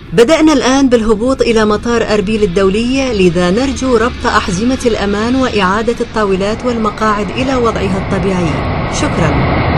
بدأنا الآن بالهبوط إلى مطار أربيل الدولي، لذا نرجو ربط أحزمة الأمان وإعادة الطاولات والمقاعد إلى وضعها الطبيعي. شكرا.